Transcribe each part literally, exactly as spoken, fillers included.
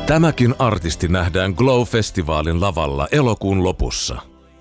Tämäkin artisti nähdään Glow-festivaalin lavalla elokuun lopussa.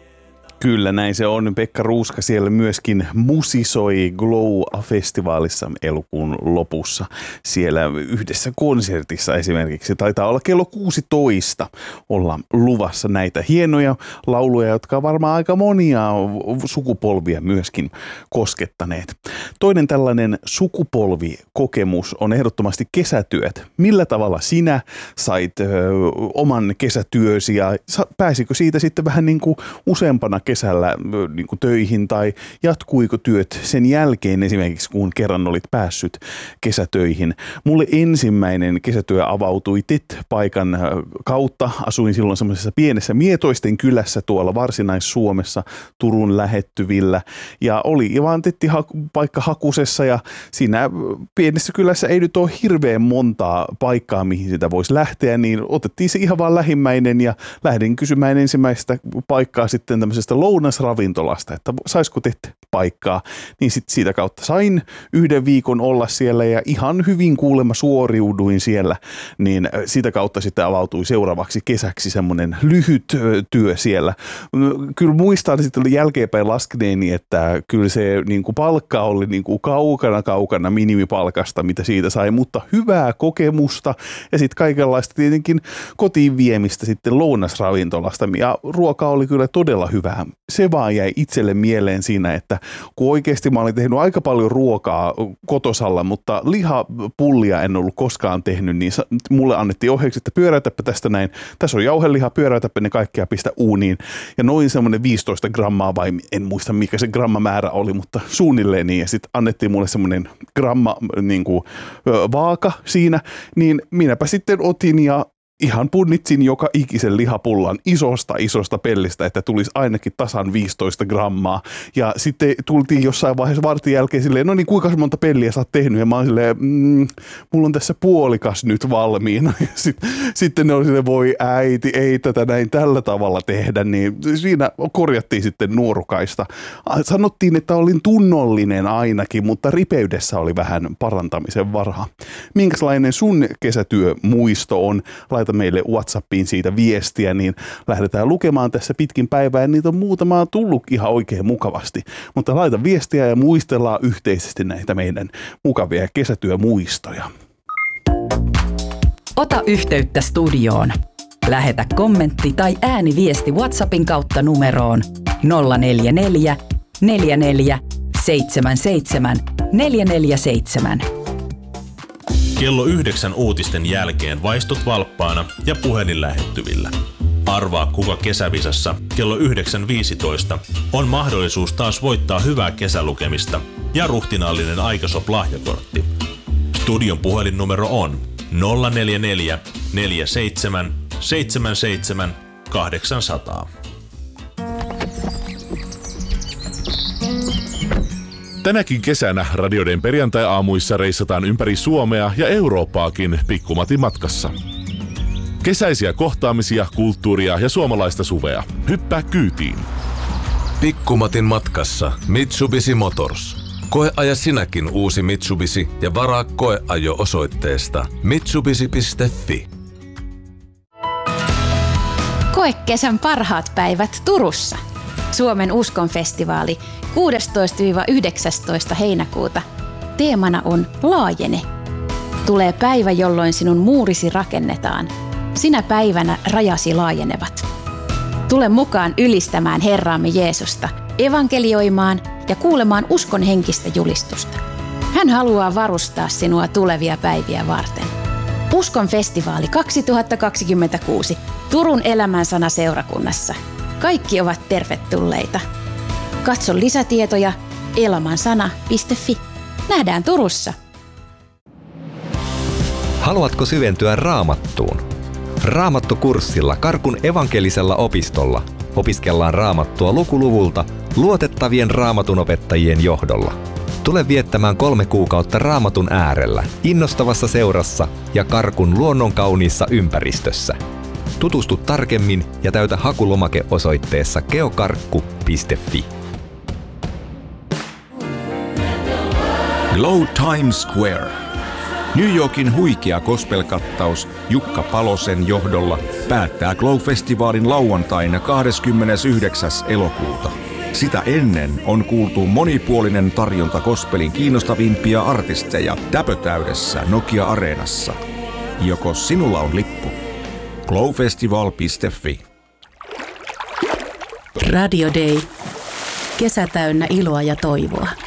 Kyllä näin se on. Pekka Ruuska siellä myöskin musisoi Glow-festivaalissa elokuun lopussa. Siellä yhdessä konsertissa esimerkiksi taitaa olla kello kuusitoista olla luvassa näitä hienoja lauluja, jotka on varmaan aika monia sukupolvia myöskin koskettaneet. Toinen tällainen sukupolvikokemus on ehdottomasti kesätyöt. Millä tavalla sinä sait ö, oman kesätyösi ja pääsikö siitä sitten vähän niin kuin useampana kesällä niin kuin töihin tai jatkuiko työt sen jälkeen esimerkiksi, kun kerran olit päässyt kesätöihin? Mulle ensimmäinen kesätyö avautui T E T-paikan kautta. Asuin silloin semmoisessa pienessä Mietoisten kylässä tuolla Varsinais-Suomessa Turun lähettyvillä ja oli vaan T E T-paikka hakusessa ja siinä pienessä kylässä ei nyt ole hirveän montaa paikkaa, mihin sitä voisi lähteä, niin otettiin se ihan vaan lähimmäinen ja lähdin kysymään ensimmäistä paikkaa sitten tämmöisestä lounasravintolasta, että saisiko T E T-paikkaa, niin sitten siitä kautta sain yhden viikon olla siellä ja ihan hyvin kuulemma suoriuduin siellä, niin sitä kautta sitten avautui seuraavaksi kesäksi semmoinen lyhyt työ siellä. Kyllä muistan sitten jälkeenpäin laskeneeni, että kyllä se niin kuin palkka oli niin kuin kaukana kaukana minimipalkasta, mitä siitä sai, mutta hyvää kokemusta ja sitten kaikenlaista tietenkin kotiin viemistä sitten lounasravintolasta ja ruoka oli kyllä todella hyvää. Se vaan jäi itselle mieleen siinä, että kun oikeasti mä olin tehnyt aika paljon ruokaa kotosalla, mutta lihapullia en ollut koskaan tehnyt, niin mulle annettiin ohjeeksi, että pyöräytäpä tästä näin. Tässä on jauheliha, pyöräytäpä ne kaikkea, pistä uuniin. Ja noin semmoinen viisitoista grammaa, vai en muista mikä se grammamäärä oli, mutta suunnilleen niin. Ja sitten annettiin mulle semmoinen gramma niin kuin, vaaka siinä, niin minäpä sitten otin ja ihan punnitsin joka ikisen lihapullan isosta isosta pellistä, että tulisi ainakin tasan viisitoista grammaa. Ja sitten tultiin jossain vaiheessa vartin jälkeen silleen, no niin kuinka monta pelliä sä oot tehnyt? Ja mä oon silleen, mm, mulla on tässä puolikas nyt valmiina. Ja sit, sitten ne oli silleen, voi äiti, ei tätä näin tällä tavalla tehdä. Niin siinä korjattiin sitten nuorukaista. Sanottiin, että olin tunnollinen ainakin, mutta ripeydessä oli vähän parantamisen varaa. Minkälainen sun kesätyömuisto on? Laita meille WhatsAppiin siitä viestiä, niin lähdetään lukemaan tässä pitkin päivää. Ja niitä on muutamaa tullut ihan oikein mukavasti. Mutta laita viestiä ja muistellaan yhteisesti näitä meidän mukavia kesätyömuistoja. Ota yhteyttä studioon. Lähetä kommentti tai ääniviesti WhatsAppin kautta numeroon nolla neljä neljä, neljä neljä, seitsemän seitsemän, neljä neljä seitsemän. Kello yhdeksän uutisten jälkeen vaistut valppaana ja puhelin lähettyvillä. Arvaa kuka kesävisassa kello yhdeksän viisitoista on mahdollisuus taas voittaa hyvää kesälukemista ja ruhtinaallinen Aikasop-lahjakortti. Studion puhelinnumero on nolla neljä neljä, neljä seitsemän, seitsemän seitsemän, kahdeksan nolla nolla. Tänäkin kesänä radioiden perjantai-aamuissa reissataan ympäri Suomea ja Eurooppaakin Pikkumatin matkassa. Kesäisiä kohtaamisia, kulttuuria ja suomalaista suvea. Hyppää kyytiin. Pikkumatin matkassa Mitsubishi Motors. Koeaja sinäkin uusi Mitsubishi ja varaa koeajo osoitteesta mitsubishi piste fi. Koe kesän parhaat päivät Turussa. Suomen uskonfestivaali kuudestoista yhdeksästoista heinäkuuta. Teemana on Laajene. Tulee päivä, jolloin sinun muurisi rakennetaan. Sinä päivänä rajasi laajenevat. Tule mukaan ylistämään Herraamme Jeesusta, evankelioimaan ja kuulemaan uskon henkistä julistusta. Hän haluaa varustaa sinua tulevia päiviä varten. Uskon festivaali kaksituhattakaksikymmentäkuusi Turun Elämänsana seurakunnassa. Kaikki ovat tervetulleita. Katso lisätietoja elamansana piste fi. Nähdään Turussa. Haluatko syventyä Raamattuun? Raamattukurssilla Karkun evankelisella opistolla opiskellaan Raamattua lukuluvulta luotettavien raamatunopettajien johdolla. Tule viettämään kolme kuukautta Raamatun äärellä, innostavassa seurassa ja Karkun luonnonkauniissa ympäristössä. Tutustu tarkemmin ja täytä hakulomake osoitteessa geokarkku piste fi. Glow Times Square. New Yorkin huikea gospel-kattaus Jukka Palosen johdolla päättää Glow-festivaalin lauantaina kahdeskymmenesyhdeksäs elokuuta. Sitä ennen on kuultu monipuolinen tarjonta gospelin kiinnostavimpia artisteja täpötäydessä Nokia-areenassa. Joko sinulla on lippu? glowfestival piste fi Radio Day. Kesä täynnä iloa ja toivoa.